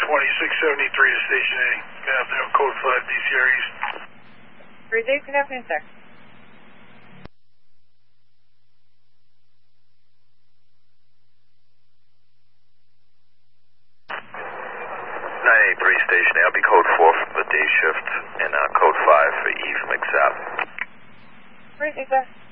2673 to Station A. Good afternoon, Code 5 DCR East. Thursday, good afternoon, sir. Station A, I'll be code 4 for the day shift, and code 5 for Eve McSap. Thursday, sir.